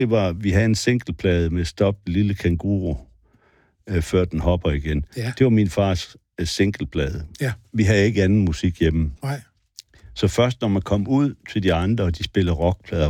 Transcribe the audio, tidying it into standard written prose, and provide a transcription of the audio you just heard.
vi havde en singleplade med Stop Lille Kænguru, før den hopper igen. Ja. Det var min fars singleplade. Ja. Vi havde ikke anden musik hjemme. Nej. Så først når man kom ud til de andre, og de spillede rockplader,